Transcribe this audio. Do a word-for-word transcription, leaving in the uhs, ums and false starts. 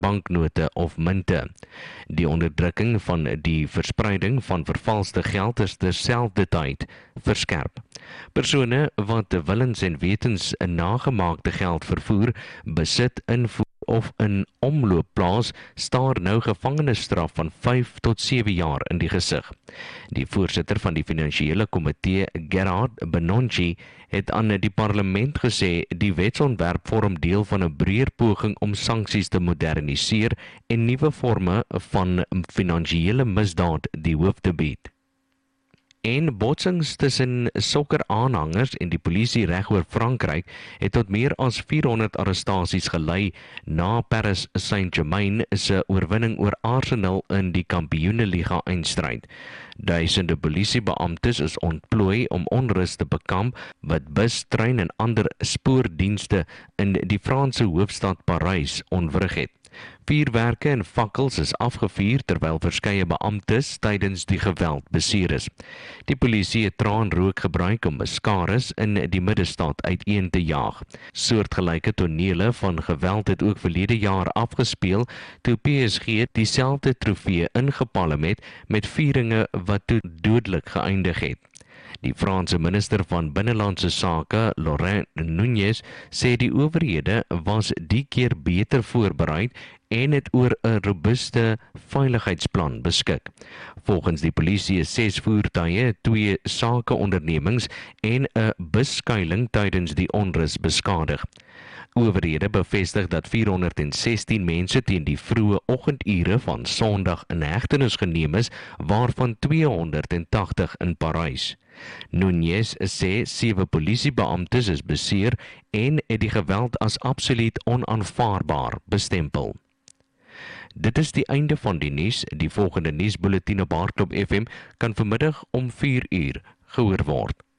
banknote of munte. Die onderdrukking van die verspreiding van vervalste geld is terselfdertyd verskerp. Persone wat willens en wetens 'n nagemaakte geld vervoer, besit, invoer of in omloop plaas, staar nou gevangenisstraf van vyf tot sewe jaar in die gesig. Die voorsitter van die finansiële komitee, Gerard Benonji, het aan die parlement gesê die wetsontwerp vorm deel van 'n breër poging om sanksies te moderniseer en nuwe forme van finansiële misdaad die hoof te bied. En botsings tussen sokkeraanhangers en die polisie regoor Frankryk het tot meer as vierhonderd arrestasies gelei na Paris Saint-Germain se oorwinning oor Arsenal in die Kampioeneliga eindstryd. Duisende polisiebeamptes is ontplooi om onrus te bekamp wat bus, trein en ander spoordienste in die Franse hoofstad Parys ontwrig het. Vuurwerke en fakkels is afgevuur terwyl verskeie beamptes tydens die geweld beseer is. Die polisie het traanrook gebruik om beskares in die middestad uiteen te jaag. Soortgelyke tonele van geweld het ook verlede jaar afgespeel toe P S G dieselfde trofee ingepalm het met vieringe wat toe dodelik geëindig het. Die Franse minister van Binnelandse Sake, Laurent Nunez, sê die owerhede was die keer beter voorbereid en het oor 'n robuuste veiligheidsplan beskik. Volgens die polisie is ses voertuie, twee sakeondernemings en 'n busskuiling tydens die onrus beskadig. Owerhede bevestig dat vierhonderdsestien mense teen die vroeë oggendure van Sondag in hegtenis geneem is, waarvan tweehonderdtagtig in Parys. Nunez sê sewe polisiebeamptes is beseer en het die geweld as absoluut onaanvaarbaar bestempel. Dit is die einde van die nuus. Die volgende nuusbulletin op Hardklop F M kan vanmiddag om vier uur gehoor word.